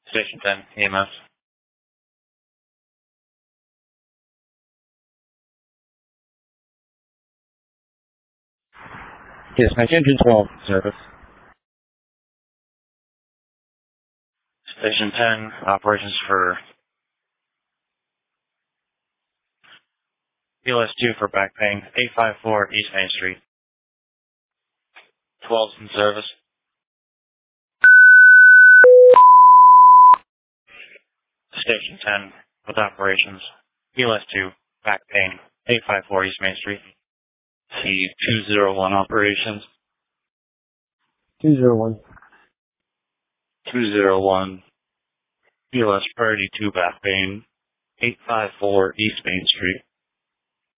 Station 10, EMS. Dispatch Engine 12 service. Station 10, operations for PLS2 for back pain, 854 East Main Street. 12's in service. Station 10, with operations, PLS2, back pain, 854 East Main Street. C201 operations. 201. 201, PLS Priority 2 back pain, 854 East Main Street.